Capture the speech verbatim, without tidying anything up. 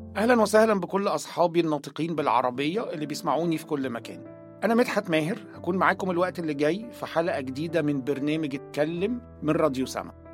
أهلا وسهلا بكل أصحابي الناطقين بالعربية اللي بيسمعوني في كل مكان. أنا مدحت ماهر، هكون معاكم الوقت اللي جاي في حلقة جديدة من برنامج اتكلم من راديو سما.